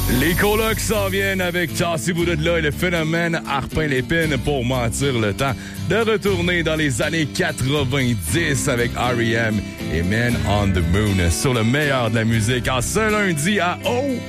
Les colocs s'en viennent avec Tassez-vous de là et le phénomène Harpin-Lépine pour mentir le temps de retourner dans les années 90 avec R.E.M. et Men on the Moon sur le meilleur de la musique en ce lundi à